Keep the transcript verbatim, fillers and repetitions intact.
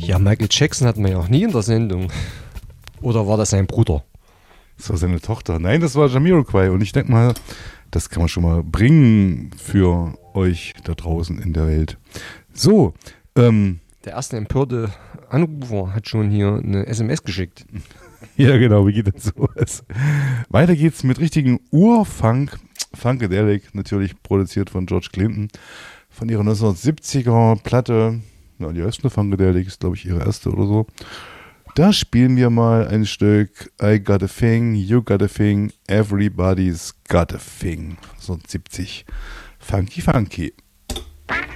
Ja, Michael Jackson hatten wir ja auch nie in der Sendung. Oder war das sein Bruder? Das war seine Tochter. Nein, das war Jamiroquai. Und ich denke mal, das kann man schon mal bringen für euch da draußen in der Welt. So, ähm. Der erste empörte Anrufer hat schon hier eine S M S geschickt. Ja, genau, wie geht das so? Weiter geht's mit richtigen Urfunk. Funkadelic, natürlich produziert von George Clinton. Von ihrer neunzehnhundertsiebziger Platte. Ja, die erste Funkadelic ist, glaube ich, ihre erste oder so. Da spielen wir mal ein Stück I Got a Thing, You Got a Thing, Everybody's Got a Thing. So siebzig. Funky, funky.